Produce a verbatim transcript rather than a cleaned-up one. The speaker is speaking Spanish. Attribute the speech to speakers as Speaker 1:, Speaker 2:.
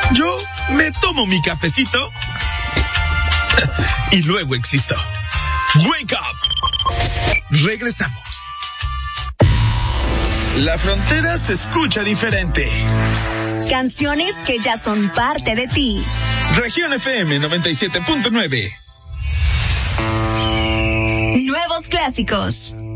Speaker 1: Yo me tomo mi cafecito y luego existo. Wake up. Regresamos. La frontera se escucha diferente.
Speaker 2: Canciones que ya son parte de ti.
Speaker 1: Región F M noventa y siete punto nueve.
Speaker 2: Nuevos clásicos.